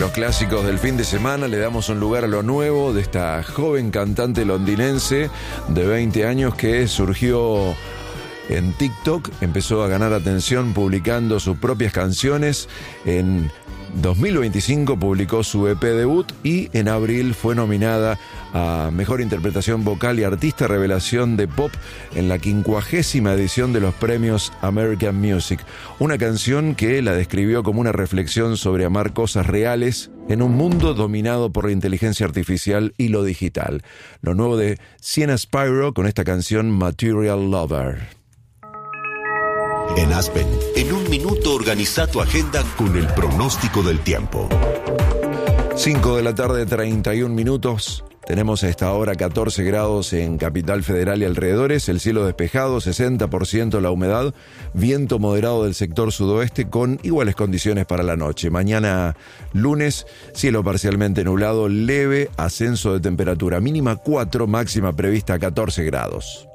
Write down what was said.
los clásicos del fin de semana, le damos un lugar a lo nuevo de esta joven cantante londinense de 20 años que surgió en TikTok, empezó a ganar atención publicando sus propias canciones. En 2025 publicó su EP debut y en abril fue nominada a Mejor Interpretación Vocal y Artista Revelación de Pop en la 50ª edición de los premios American Music. Una canción que la describió como una reflexión sobre amar cosas reales en un mundo dominado por la inteligencia artificial y lo digital. Lo nuevo de Sienna Spyro con esta canción Material Lover. En Aspen, en un minuto organiza tu agenda con el pronóstico del tiempo. 5 de la tarde, 31 minutos. Tenemos a esta hora 14 grados en Capital Federal y alrededores, el cielo despejado, 60% la humedad, viento moderado del sector sudoeste con iguales condiciones para la noche. Mañana lunes, cielo parcialmente nublado, leve ascenso de temperatura, mínima 4, máxima prevista 14 grados.